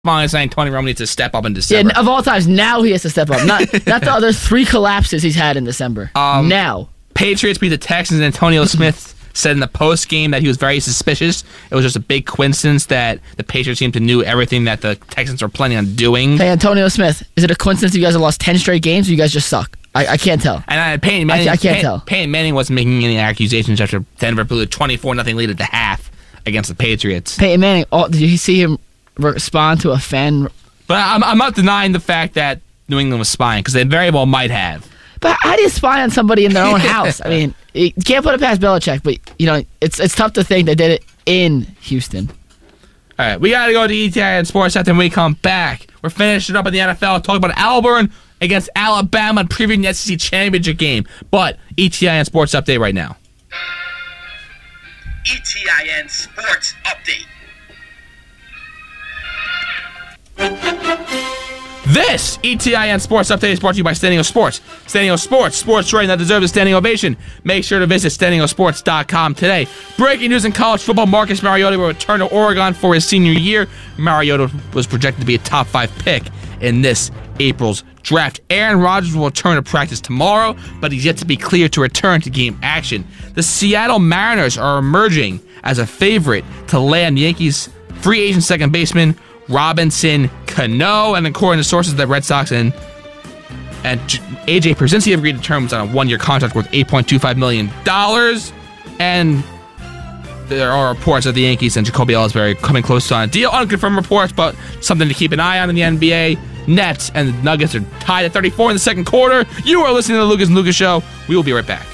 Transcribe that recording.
I'm saying Tony Romo needs to step up in December. Yeah, of all times, now he has to step up. Not the other 3 collapses he's had in December. Now. Patriots beat the Texans, and Antonio Smith said in the post game that he was very suspicious. It was just a big coincidence that the Patriots seemed to knew everything that the Texans were planning on doing. Hey, Antonio Smith, is it a coincidence you guys have lost 10 straight games, or you guys just suck? I can't tell. And Peyton Manning, I can't tell. Peyton Manning wasn't making any accusations after Denver blew a 24-0 lead at the half against the Patriots. Peyton Manning, did you see him respond to a fan? But I'm not denying the fact that New England was spying, because they very well might have. But how do you spy on somebody in their own house? I mean, you can't put it past Belichick, but it's tough to think they did it in Houston. All right, we got to go to ETI and Sports after we come back. We're finishing up in the NFL, talking about Auburn against Alabama and previewing the SEC Championship game. But ETIN Sports Update right now. ETIN Sports Update. This ETIN Sports Update is brought to you by Standing O Sports. Standing O Sports, sports writing that deserves a standing ovation. Make sure to visit standingosports.com today. Breaking news in college football, Marcus Mariota will return to Oregon for his senior year. Mariota was projected to be a top 5 pick in this April's draft. Aaron Rodgers will return to practice tomorrow, but he's yet to be cleared to return to game action. The Seattle Mariners are emerging as a favorite to land Yankees free agent second baseman Robinson Cano, and according to sources, the Red Sox and AJ Pierzynski have agreed to terms on a 1-year contract worth $8.25 million. And there are reports that the Yankees and Jacoby Ellsbury coming close on a deal. Unconfirmed reports, but something to keep an eye on in the NBA. Nets and the Nuggets are tied at 34 in the second quarter. You are listening to the Lucas and Lucas Show. We will be right back.